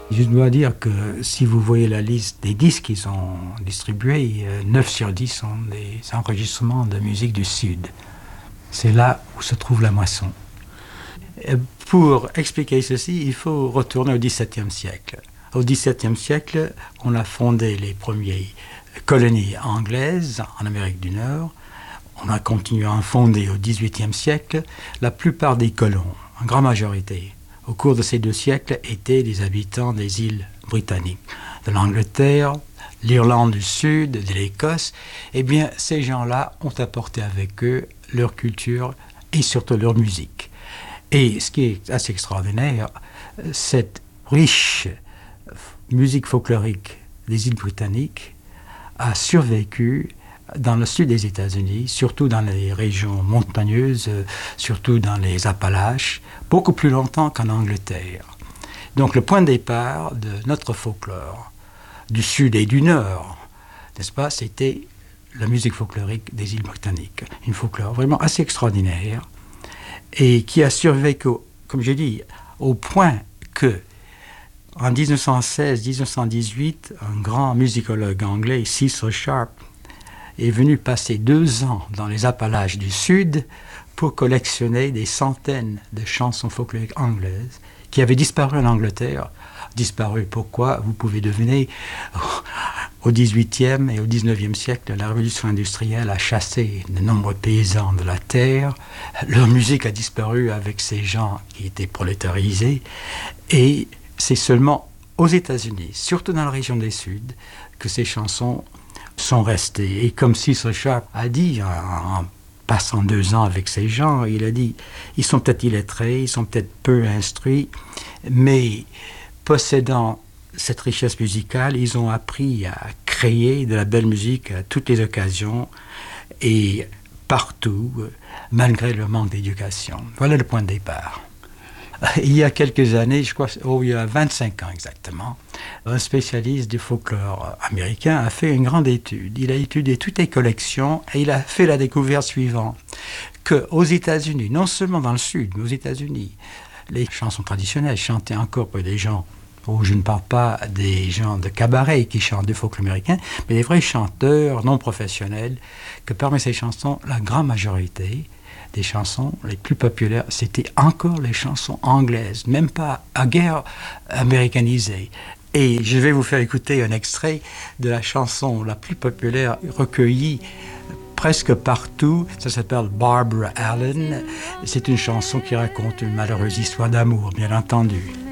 Je dois dire que si vous voyez la liste des disques qui sont distribués, 9 sur 10 sont des enregistrements de musique du Sud. C'est là où se trouve la moisson. Pour expliquer ceci, il faut retourner au XVIIe siècle. Au XVIIe siècle, on a fondé les premières colonies anglaises en Amérique du Nord. On a continué à en fonder au XVIIIe siècle. La plupart des colons, en grande majorité, au cours de ces 2 siècles, étaient des habitants des îles britanniques, de l'Angleterre, l'Irlande du Sud, de l'Écosse. Eh bien, ces gens-là ont apporté avec eux leur culture et surtout leur musique. Et ce qui est assez extraordinaire, cette riche musique folklorique des îles britanniques a survécu dans le sud des États-Unis, surtout dans les régions montagneuses, surtout dans les Appalaches, beaucoup plus longtemps qu'en Angleterre. Donc le point de départ de notre folklore, du sud et du nord, n'est-ce pas, c'était la musique folklorique des îles britanniques. Une folklore vraiment assez extraordinaire et qui a survécu, comme j'ai dit, au point que en 1916-1918, un grand musicologue anglais, Cecil Sharp, est venu passer 2 ans dans les Appalaches du Sud pour collectionner des centaines de chansons folkloriques anglaises qui avaient disparu en Angleterre. Disparu pourquoi? Vous pouvez deviner. Au XVIIIe et au XIXe siècle, la révolution industrielle a chassé de nombreux paysans de la terre. Leur musique a disparu avec ces gens qui étaient prolétarisés. Et c'est seulement aux États-Unis, surtout dans la région des Suds, que ces chansons sont restés. Et comme Cecil Sharp a dit en passant 2 ans avec ces gens, il a dit, ils sont peut-être illettrés, ils sont peut-être peu instruits, mais possédant cette richesse musicale, ils ont appris à créer de la belle musique à toutes les occasions et partout, malgré le manque d'éducation. Voilà le point de départ. Il y a quelques années, je crois, il y a 25 ans exactement, un spécialiste du folklore américain a fait une grande étude. Il a étudié toutes les collections et il a fait la découverte suivante, qu'aux États-Unis, non seulement dans le Sud, mais aux États-Unis, les chansons traditionnelles chantées encore par des gens, je ne parle pas des gens de cabaret qui chantent du folklore américain, mais des vrais chanteurs non professionnels, que parmi ces chansons, la grande majorité des chansons les plus populaires, c'était encore les chansons anglaises, même pas à guerre américanisée. Et je vais vous faire écouter un extrait de la chanson la plus populaire recueillie presque partout. Ça s'appelle Barbara Allen. C'est une chanson qui raconte une malheureuse histoire d'amour, bien entendu.